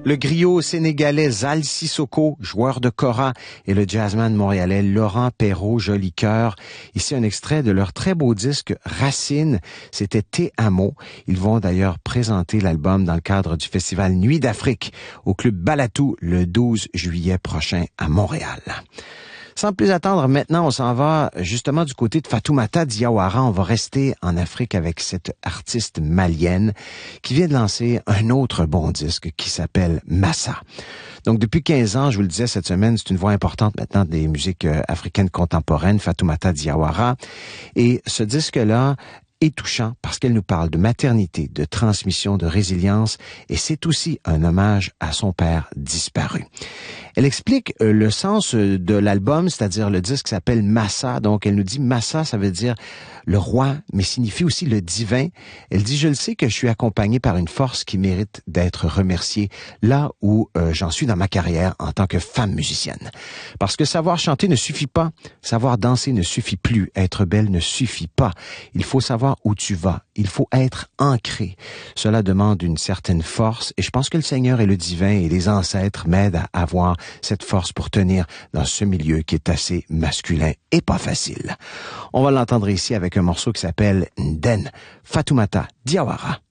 Le griot sénégalais Zal Sissoko, joueur de kora, et le jazzman montréalais Laurent Perrault, joli cœur. Ici un extrait de leur très beau disque Racine, c'était Te Amo. Ils vont d'ailleurs présenter l'album dans le cadre du festival Nuit d'Afrique au Club Balatou le 12 juillet prochain à Montréal. Sans plus attendre, maintenant, on s'en va justement du côté de Fatoumata Diawara. On va rester en Afrique avec cette artiste malienne qui vient de lancer un autre bon disque qui s'appelle Massa. Donc, depuis 15 ans, je vous le disais cette semaine, c'est une voix importante maintenant des musiques africaines contemporaines, Fatoumata Diawara. Et ce disque-là est touchant parce qu'elle nous parle de maternité, de transmission, de résilience, et c'est aussi un hommage à son père disparu. Elle explique le sens de l'album, c'est-à-dire le disque s'appelle Massa. Donc, elle nous dit Massa, ça veut dire le roi, mais signifie aussi le divin. Elle dit, je le sais que je suis accompagnée par une force qui mérite d'être remerciée là où j'en suis dans ma carrière en tant que femme musicienne. Parce que savoir chanter ne suffit pas, savoir danser ne suffit plus, être belle ne suffit pas. Il faut savoir où tu vas, il faut être ancré. Cela demande une certaine force et je pense que le Seigneur et le divin et les ancêtres m'aident à avoir cette force pour tenir dans ce milieu qui est assez masculin et pas facile. On va l'entendre ici avec un morceau qui s'appelle Nden, Fatoumata Diawara.